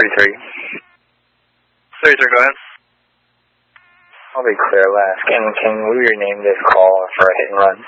33. 33, go ahead. I'll be clear last. Can we rename this call for a hit and run?